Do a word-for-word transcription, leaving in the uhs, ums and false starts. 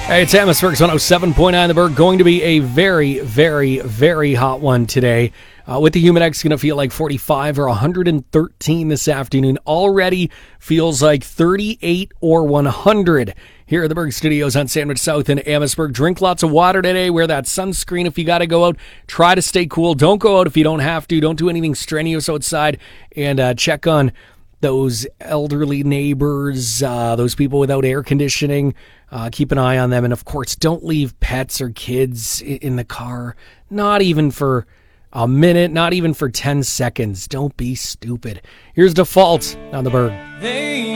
Hey, it's Amherstburg's one oh seven point nine The Berg. Going to be a very, very, very hot one today. Uh, with the Humidex, going to feel like forty-five or one hundred thirteen this afternoon. Already feels like thirty-eight or one hundred here at the Berg Studios on Sandwich South in Amherstburg. Drink lots of water today. Wear that sunscreen if you got to go out. Try to stay cool. Don't go out if you don't have to. Don't do anything strenuous outside. And uh, check on those elderly neighbors, uh, those people without air conditioning. Uh, keep an eye on them. And, of course, don't leave pets or kids in the car. Not even for a minute, not even for ten seconds. Don't be stupid. Here's Default on the Berg. They